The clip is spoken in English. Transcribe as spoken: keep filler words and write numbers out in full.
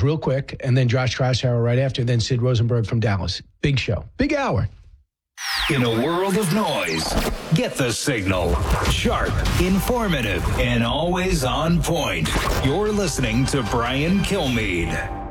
real quick, and then Josh Krasauer right after, then Sid Rosenberg from Dallas. Big show. Big hour. In a world of noise, get the signal. Sharp, informative, and always on point. You're listening to Brian Kilmeade.